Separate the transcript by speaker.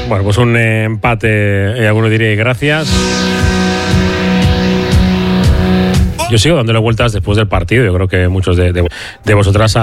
Speaker 1: Bueno, pues un empate, alguno diría gracias. Yo sigo dándole vueltas después del partido. Yo creo que muchos de vosotras